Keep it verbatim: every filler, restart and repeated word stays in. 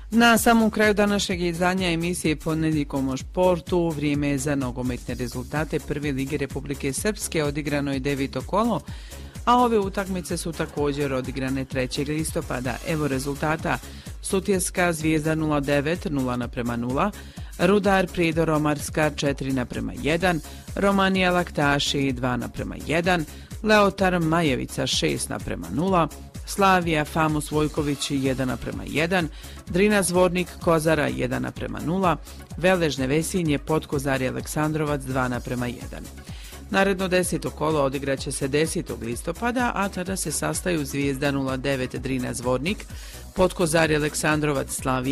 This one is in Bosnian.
Na samom kraju današnjeg izdanja emisije Ponedjeljkom o športu, vrijeme je za nogometne rezultate Prve lige Republike Srpske, odigrano je deveto kolo, a ove utakmice su također odigrane trećeg listopada. Evo rezultata: Sutjeska Zvijezda nula devet, nula naprema nula, Rudar Prijedor Omarska četiri naprema jedan, Romanija Laktaši dva naprema jedan, Leotar Majevica šest naprema nula, Slavija Famus Vojković jedan naprema jedan, Drina Zvornik Kozara jedan naprema nula, Veležne Vesinje Podkozari Aleksandrovac dva naprema jedan. Naredno deseto kolo odigraće se desetog listopada, a tada se sastaju Zvijezda nula devet Drina Zvornik, Podkozari Aleksandrovac Slavija,